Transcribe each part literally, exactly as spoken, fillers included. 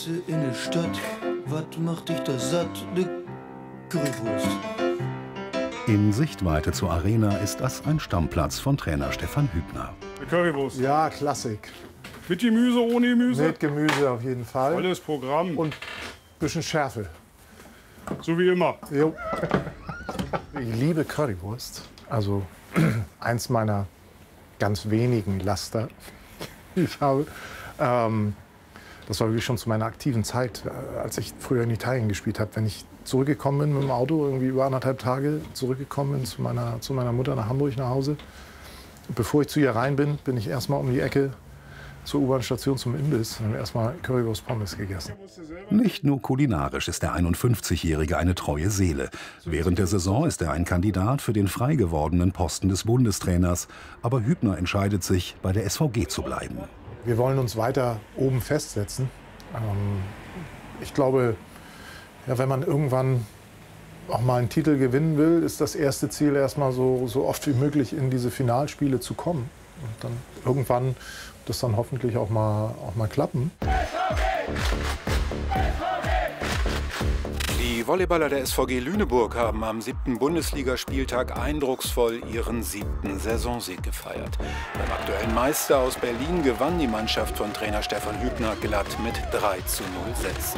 In der Stadt, was macht dich da satt? Ne Currywurst. In Sichtweite zur Arena ist das ein Stammplatz von Trainer Stefan Hübner. Eine Currywurst. Ja, Klassik. Mit Gemüse, ohne Gemüse? Mit Gemüse auf jeden Fall. Volles Programm. Und ein bisschen Schärfe. So wie immer. Jo. Ich liebe Currywurst. Also eins meiner ganz wenigen Laster, die ich habe. Ähm, das war wirklich schon zu meiner aktiven Zeit, als ich früher in Italien gespielt habe. Wenn ich zurückgekommen bin mit dem Auto, irgendwie über anderthalb Tage zurückgekommen bin zu meiner, zu meiner Mutter nach Hamburg nach Hause. Bevor ich zu ihr rein bin, bin ich erstmal um die Ecke zur U-Bahn-Station zum Imbiss und habe erstmal Currywurst Pommes gegessen. Nicht nur kulinarisch ist der einundfünfzigjährige eine treue Seele. Während der Saison ist er ein Kandidat für den frei gewordenen Posten des Bundestrainers. Aber Hübner entscheidet sich, bei der S V G zu bleiben. Wir wollen uns weiter oben festsetzen. Ähm, ich glaube, ja, wenn man irgendwann auch mal einen Titel gewinnen will, ist das erste Ziel erstmal so, so oft wie möglich in diese Finalspiele zu kommen. Und dann irgendwann das dann hoffentlich auch mal, auch mal klappen. Die Volleyballer der S V G Lüneburg haben am siebten Bundesligaspieltag eindrucksvoll ihren siebten Saisonsieg gefeiert. Beim aktuellen Meister aus Berlin gewann die Mannschaft von Trainer Stefan Hübner glatt mit drei zu null Sätzen.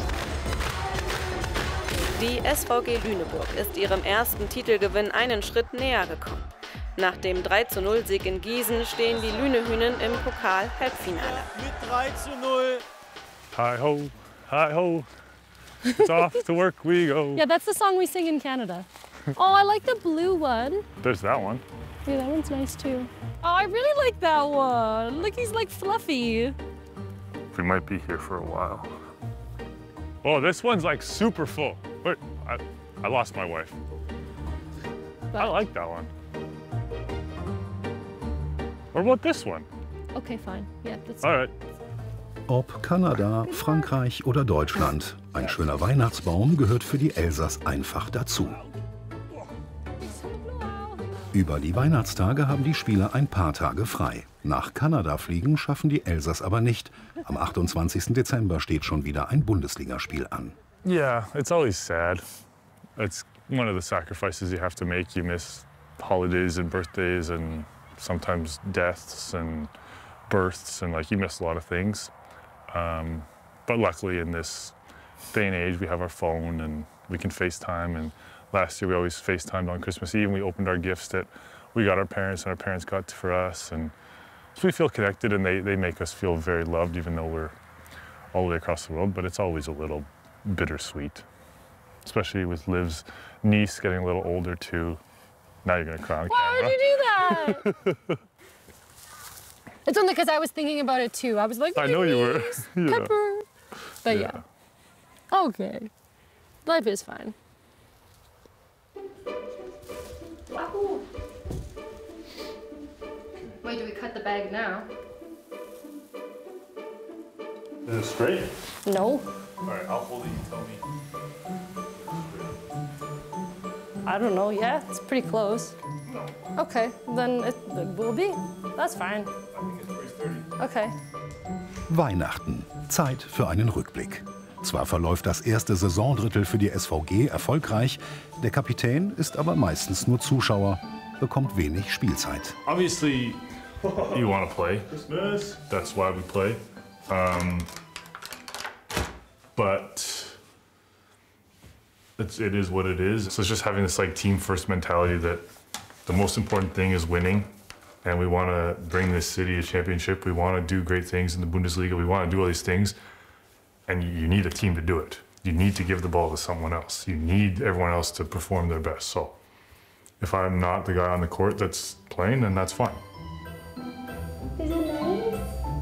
Die S V G Lüneburg ist ihrem ersten Titelgewinn einen Schritt näher gekommen. Nach dem drei zu null Sieg in Gießen stehen die Lünehünen im Pokal-Halbfinale. Mit drei zu null. Hi ho, hi ho. It's off to work we go. Yeah, that's the song we sing in Canada. Oh, I like the blue one. There's that one. Yeah, that one's nice too. Oh, I really like that one. Look, he's like fluffy. We might be here for a while. Oh, this one's like super full. Wait, I, I lost my wife. I like that one. What about this one? Okay, fine. Yeah, that's All right. Ob Kanada, Frankreich oder Deutschland, ein schöner Weihnachtsbaum gehört für die Elsass einfach dazu. Über die Weihnachtstage haben die Spieler ein paar Tage frei. Nach Kanada fliegen schaffen die Elsass aber nicht. Am achtundzwanzigsten Dezember steht schon wieder ein Bundesligaspiel an. Yeah, it's always sad. It's one of the sacrifices you have to make. You miss holidays and birthdays and sometimes deaths and births, and like you miss a lot of things. Um, but luckily in this day and age we have our phone and we can FaceTime, and last year we always FaceTimed on Christmas Eve and we opened our gifts that we got our parents and our parents got for us, and so we feel connected, and they, they make us feel very loved even though we're all the way across the world. But it's always a little bittersweet, especially with Liv's niece getting a little older too. Now you're gonna cry on Why camera. would you do that? It's only because I was thinking about it too. I was like, I know you were. Yeah. Pepper. But Yeah. yeah. Okay. Life is fine. Wait, do we cut the bag now? Is it straight? No. All right, I'll hold it. You tell me. I don't know. Yeah, it's pretty close. Okay, then it, it will be. That's fine. Okay. Weihnachten. Zeit für einen Rückblick. Zwar verläuft das erste Saisondrittel für die S V G erfolgreich, der Kapitän ist aber meistens nur Zuschauer, bekommt wenig Spielzeit. Obviously, you want to play. That's why we play. Um, but it's, it is what it is. So it's just having this like team first mentality that the most important thing is winning. And we want to bring this city a championship. We want to do great things in the Bundesliga. We want to do all these things. And you need a team to do it. You need to give the ball to someone else. You need everyone else to perform their best. So if I'm not the guy on the court that's playing, then that's fine. Is it nice?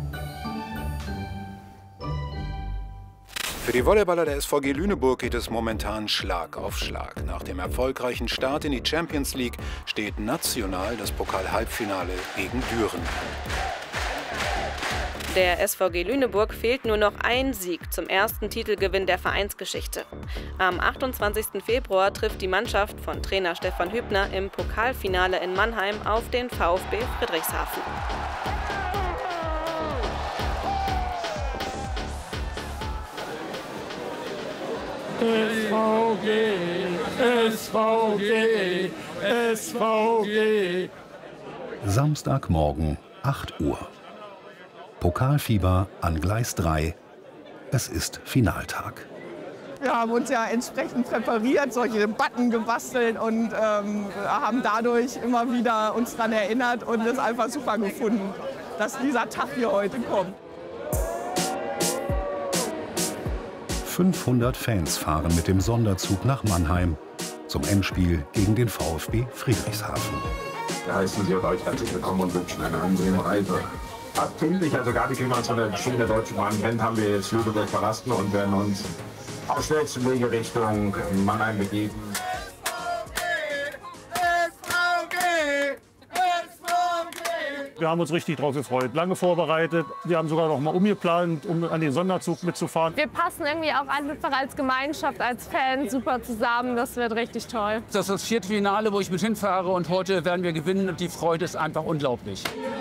Für die Volleyballer der S V G Lüneburg geht es momentan Schlag auf Schlag. Nach dem erfolgreichen Start in die Champions League steht national das Pokal-Halbfinale gegen Düren. Der S V G Lüneburg fehlt nur noch ein Sieg zum ersten Titelgewinn der Vereinsgeschichte. Am achtundzwanzigsten Februar trifft die Mannschaft von Trainer Stefan Hübner im Pokalfinale in Mannheim auf den VfB Friedrichshafen. S V G, S V G, S V G. Samstagmorgen, acht Uhr. Pokalfieber an Gleis drei. Es ist Finaltag. Wir haben uns ja entsprechend präpariert, solche Button gebastelt und ähm, haben dadurch immer wieder uns daran erinnert und es einfach super gefunden, dass dieser Tag hier heute kommt. fünfhundert Fans fahren mit dem Sonderzug nach Mannheim zum Endspiel gegen den VfB Friedrichshafen. Wir heißen Sie und euch herzlich willkommen und wünschen eine angenehme Reise. Fast pünktlich, also gar nicht, wie man es von der Schiene der Deutschen Bahn kennt, haben wir jetzt Lüneburg verlassen und werden uns auf schnellstem Wege Richtung Mannheim begeben. Wir haben uns richtig drauf gefreut, lange vorbereitet. Wir haben sogar noch mal umgeplant, um an den Sonderzug mitzufahren. Wir passen irgendwie auch einfach als Gemeinschaft, als Fans super zusammen. Das wird richtig toll. Das ist das Viertelfinale, wo ich mit hinfahre und heute werden wir gewinnen und die Freude ist einfach unglaublich.